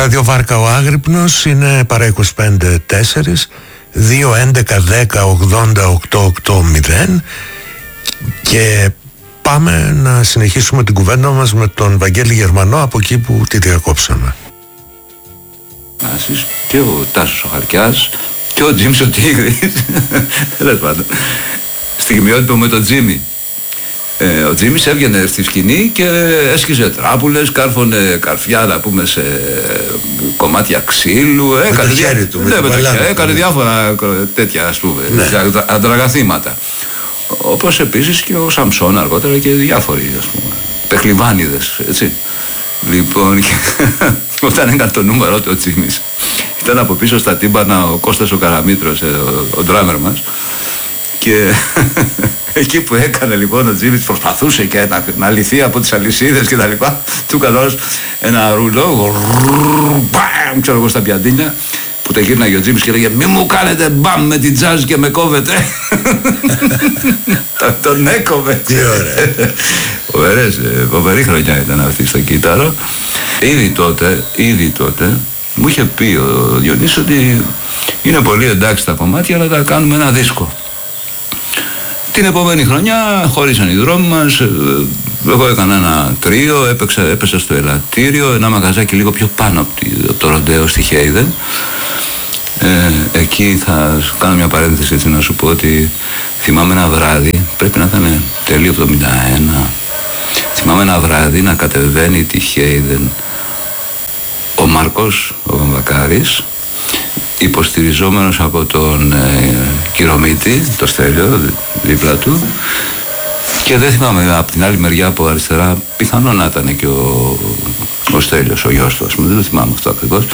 Ραδιοβάρκα ο Άγρυπνος είναι παρά 25-4 2-11-10-80-880 και πάμε να συνεχίσουμε την κουβέντα μας με τον Βαγγέλη Γερμανό από εκεί που τη διακόψαμε. Και ο Τάσος ο Χαρκιάς και ο Τζίμς ο Τίγρης. Τέλος πάντων. Στιγμιότυπο με τον Τζίμι. Ο Τζίμις έβγαινε στη σκηνή και έσκιζε τράπουλες, κάρφωνε καρφιά να πούμε σε κομμάτια ξύλου. Έκανε διάφορα τέτοια ας πούμε, αντραγαθήματα. Όπως επίσης και ο Σαμψόν αργότερα και διάφοροι ας πούμε, πεχλιβάνιδες, έτσι. Λοιπόν, όταν έκανε το νούμερο του ο Τζίμις, ήταν από πίσω στα τύμπανα ο Κώστας ο Καραμήτρος, ο ντράμερ μας, και εκεί που έκανε λοιπόν ο Τζίμις προσπαθούσε και να λυθεί από τις αλυσίδες και τα λοιπά, του έκανε ένα ρουλό, ξέρω εγώ στα πιαντίνια, που τα γύρναγε ο Τζίμις και λέγε «Μη μου κάνετε μπαμ με την τζάζ και με κόβετε». Τον έκοβε. Τι ωραία. Ωραίες, φοβερή χρονιά ήταν αυτή στο κύτταρο. Ήδη τότε μου είχε πει ο Διονύσης ότι είναι πολύ εντάξει τα κομμάτια, αλλά θα κάνουμε ένα δίσκο. Την επόμενη χρονιά χωρίσαν οι δρόμοι μας. Εγώ έκανα ένα τρίο, έπεσα στο Ελαττήριο, ένα μαγαζάκι λίγο πιο πάνω από το Ροντέο στη Χέιδεν. Εκεί θα κάνω μια παρένθεση έτσι να σου πω ότι θυμάμαι ένα βράδυ, πρέπει να ήταν τέλειο 71, θυμάμαι ένα βράδυ να κατεβαίνει τη Χέιδεν ο Μάρκος, ο Βαμβακάρης, υποστηριζόμενος από τον Κυρομίτη, το Στέλιο δίπλα του, και δεν θυμάμαι από την άλλη μεριά από αριστερά, πιθανόν να ήταν και ο Στέλιος, ο γιος του, ας πούμε, δεν το θυμάμαι αυτό ακριβώς,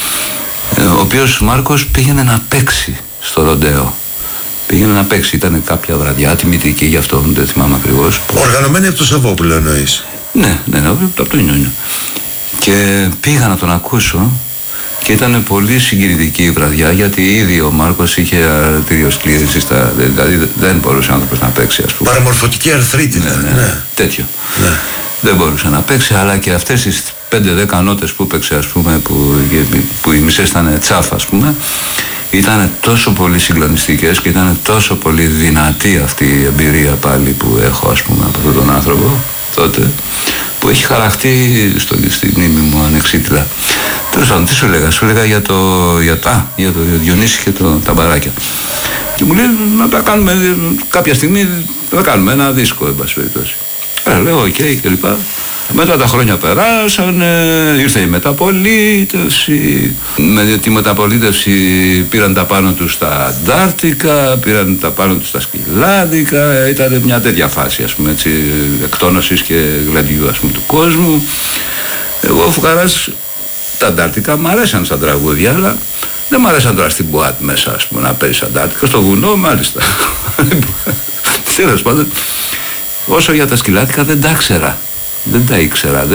ο οποίος Μάρκος πήγαινε να παίξει στο Ροντέο. Πήγαινε να παίξει, ήταν κάποια βραδιά τιμητική, γι' αυτό δεν θυμάμαι ακριβώς. Οργανωμένη από το Σαββόπουλο εννοείς? Ναι, από το Νιόνιο. Και πήγα να τον ακούσω και ήταν πολύ συγκινητική η βραδιά, γιατί ήδη ο Μάρκος είχε αρτηριοσκλήρυνση, δηλαδή δεν μπορούσε ο άνθρωπος να παίξει, ας πούμε. Παραμορφωτική αρθρίτιδα. Ναι. Τέτοιο. Ναι. Δεν μπορούσε να παίξει, αλλά και αυτές τις 5-10 νότες που παίξε, ας πούμε, που οι μισές ήταν τσάφα, ας πούμε, ήταν τόσο πολύ συγκλονιστικές και ήταν τόσο πολύ δυνατή αυτή η εμπειρία πάλι που έχω, ας πούμε, από αυτόν τον άνθρωπο τότε, που έχει χαραχτεί στη μνήμη μου ανεξίτηλα. Τέλος πάντων, τι σου έλεγα? Σου έλεγα για το Διονύση και τα μπαράκια. Και μου λέει να τα κάνουμε κάποια στιγμή, να κάνουμε ένα δίσκο, εν πάση περιπτώσει. Λέω οκ, και λοιπά. Μετά τα χρόνια περάσαν, ήρθε η μεταπολίτευση. Με τη μεταπολίτευση πήραν τα πάνω τους στα Αντάρτικα, πήραν τα πάνω τους στα Σκυλάδικα. Ήταν μια τέτοια φάση, ας πούμε, έτσι, εκτόνωσης και γλαντιού, ας πούμε, του κόσμου. Εγώ φουκαράς, τα Αντάρτικα μ' αρέσαν σαν τραγούδια, αλλά δεν μ' αρέσαν τώρα στην μπουάτ μέσα, ας πούμε, να παίζεις Αντάρτικα. Στο βουνό, μάλιστα. Τέλος πάντων, όσο για τα Σκυλάδικα δεν τα ήξερα. Δεν τα ήξερα,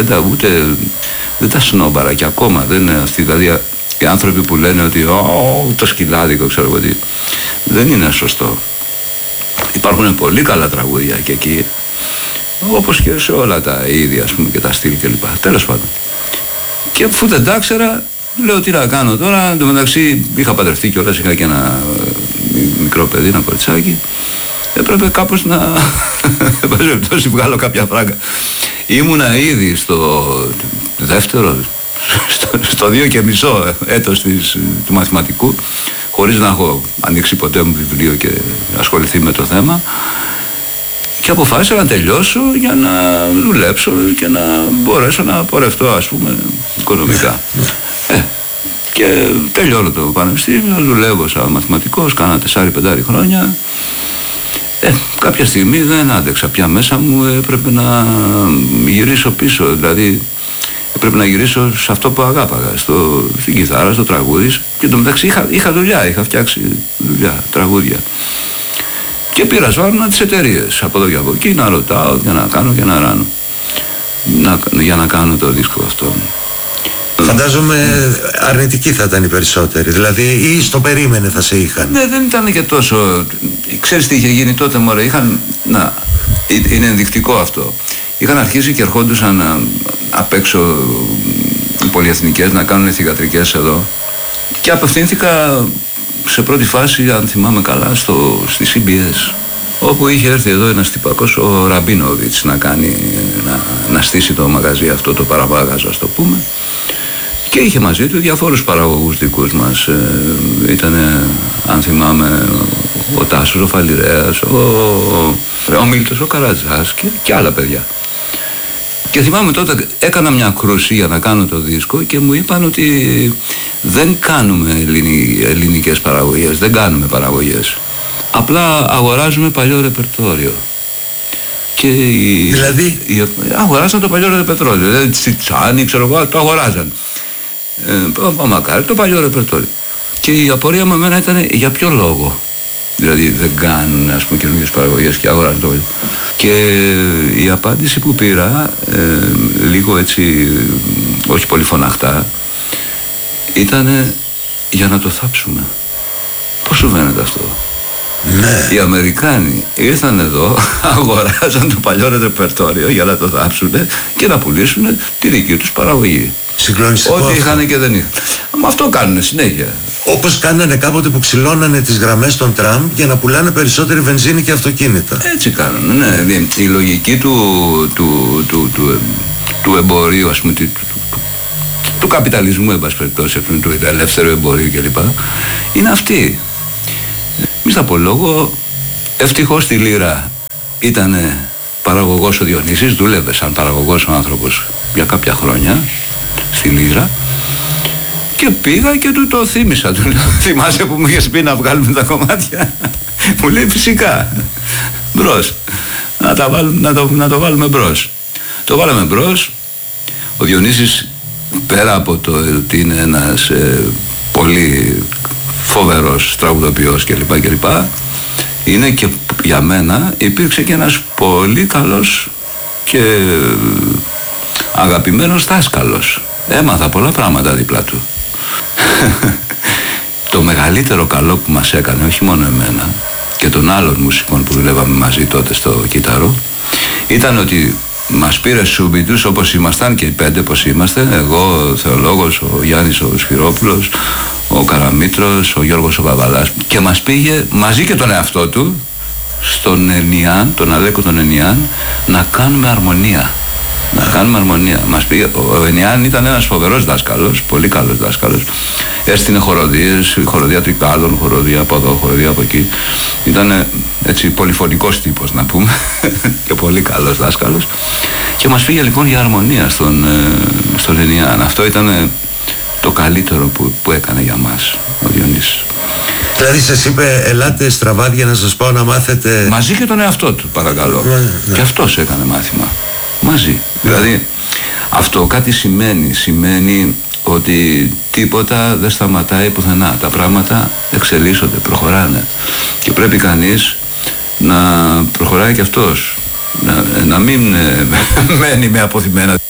δεν τα σνόμπαρα και ακόμα δεν είναι αυτοί, δηλαδή οι άνθρωποι που λένε ότι το Σκυλάδικο, ξέρω εγώ τι, δεν είναι σωστό. Υπάρχουν πολύ καλά τραγούδια και εκεί, όπως και σε όλα τα είδη, ας πούμε, και τα στυλ κλπ. Τέλος πάντων. Και αφού δεν τα ήξερα, λέω τι να κάνω τώρα. Εν τω μεταξύ είχα παντρευτεί κιόλας, είχα και ένα μικρό παιδί, ένα κοριτσάκι. Έπρεπε κάπως να βγάλω κάποια φράγκα. Ήμουνα ήδη στο δεύτερο, στο 2,5 έτος του μαθηματικού, χωρίς να έχω ανοίξει ποτέ μου βιβλίο και ασχοληθεί με το θέμα, και αποφάσισα να τελειώσω για να δουλέψω και να μπορέσω να πορευτώ, ας πούμε, οικονομικά. Και τελειώνω το πανεπιστήμιο, δουλεύω σαν μαθηματικός, κάνα 4-5 χρόνια. Κάποια στιγμή δεν άντεξα πια μέσα μου, έπρεπε να γυρίσω πίσω, δηλαδή έπρεπε να γυρίσω σε αυτό που αγάπαγα, στην κιθάρα, στο τραγούδι, και εντωμεταξύ είχα δουλειά, είχα φτιάξει δουλειά, τραγούδια. Και πήρα σβάρνα τις εταιρείες, από εδώ και από εκεί, να ρωτάω για να κάνω και να ράνω, για να κάνω το δίσκο αυτό. Φαντάζομαι αρνητικοί θα ήταν οι περισσότεροι, δηλαδή, ή στο περίμενε θα σε είχαν. Ναι, δεν ήταν και τόσο. Ξέρεις τι είχε γίνει τότε, μωρέ, είναι ενδεικτικό αυτό. Είχαν αρχίσει και ερχόντουσαν απ' έξω πολυεθνικές να κάνουν θυγατρικές εδώ. Και απευθύνθηκα σε πρώτη φάση, αν θυμάμαι καλά, στη CBS, όπου είχε έρθει εδώ ένας τυπακός, ο Ραμπίνοβιτς, να στήσει το μαγαζί αυτό, το παραμάγαζο, ας το πούμε. Και είχε μαζί του διαφόρους παραγωγούς δικούς μας. Ήτανε, αν θυμάμαι, ο Τάσος, ο Φαλιρέας, ο Μίλτος, ο Καρατζάς και άλλα παιδιά. Και θυμάμαι τότε έκανα μια κρούση για να κάνω το δίσκο και μου είπαν ότι δεν κάνουμε ελληνικές παραγωγές, δεν κάνουμε παραγωγές. Απλά αγοράζουμε παλιό ρεπερτόριο. Και δηλαδή? Αγοράζαν το παλιό ρεπερτόριο. Δηλαδή Τσιτσάνι, ξέρω εγώ, το αγοράζαν. Μακάρι το παλιό ρεπερτόριο. Και η απορία μου εμένα ήταν για ποιο λόγο. Δηλαδή δεν κάνουν, ας πούμε, καινούργιες παραγωγές και αγοράζουν το παλιό. Και η απάντηση που πήρα, λίγο έτσι, όχι πολύ φωναχτά, ήταν για να το θάψουμε. Πώς σου φαίνεται αυτό? Ναι. Οι Αμερικάνοι ήρθαν εδώ, αγοράζαν το παλιό ρεπερτόριο για να το θάψουν και να πουλήσουν τη δική τους παραγωγή. Συγκλονιστικό. Ό,τι είχαν και δεν είχαν. Μα αυτό κάνουν συνέχεια. Όπως κάνανε κάποτε που ξυλώνανε τις γραμμές των τραμ για να πουλάνε περισσότερη βενζίνη και αυτοκίνητα. Έτσι κάνουν, ναι. Η λογική του εμπορίου, ας πούμε, του καπιταλισμού, εν πάση περιπτώσει, του ελεύθερου εμπορίου κλπ. Είναι αυτή. Εμείς από λόγο, ευτυχώς στη Λύρα ήταν παραγωγός ο Διονύσης, δούλευε σαν παραγωγός ο άνθρωπος για κάποια χρόνια στη Λύρα. Και πήγα και του το θύμισα. Του λέω, θυμάσαι που μου είχες πει να βγάλουμε τα κομμάτια? Μου λέει φυσικά. Μπρος. Να το βάλουμε μπρος. Το βάλαμε μπρος. Ο Διονύσης, πέρα από το ότι είναι ένας πολύ φοβερός τραγουδοποιός κλπ, είναι και για μένα υπήρξε και ένας πολύ καλός και αγαπημένος δάσκαλος. Έμαθα πολλά πράγματα δίπλα του. Το μεγαλύτερο καλό που μας έκανε, όχι μόνο εμένα και των άλλων μουσικών που δουλεύαμε μαζί τότε στο κύτταρο, ήταν ότι μας πήρε σούμπιτους όπως ήμασταν και οι πέντε πως είμαστε, εγώ, ο Θεολόγος, ο Γιάννης ο Σφυρόπουλος, ο Καραμήτρος, ο Γιώργος ο Παβαλάς, και μας πήγε μαζί και τον εαυτό του στον Ενιάν, τον Αλέκο τον Ενιάν, να κάνουμε αρμονία. Να κάνουμε αρμονία. Μας πήγε, ο Ενιάν ήταν ένας φοβερός δάσκαλος, πολύ καλός δάσκαλος. Έστεινε χοροδίες, χοροδία Τρικάλων, χοροδία από εδώ, χοροδία από εκεί. Ήταν έτσι πολυφωνικός τύπος, να πούμε, και πολύ καλός δάσκαλος. Και μας πήγε λοιπόν για αρμονία στον Ενιάν. Αυτό ήταν το καλύτερο που έκανε για μας ο Διονύσης. Δηλαδή σας είπε ελάτε στραβάδια να σας πάω να μάθετε? Μαζί και τον εαυτό του, παρακαλώ. Ναι. Και αυτός έκανε μάθημα. Μαζί. Δηλαδή αυτό κάτι σημαίνει ότι τίποτα δεν σταματάει πουθενά. Τα πράγματα εξελίσσονται, προχωράνε. Και πρέπει κανείς να προχωράει και αυτός. Να μην μένει με αποθυμένα.